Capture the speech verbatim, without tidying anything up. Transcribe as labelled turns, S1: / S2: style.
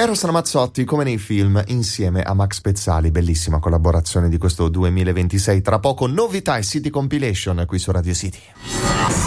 S1: Eros Ramazzotti, come nei film, insieme a Max Pezzali, bellissima collaborazione di questo duemilaventisei. Tra poco novità e City Compilation qui su Radio City.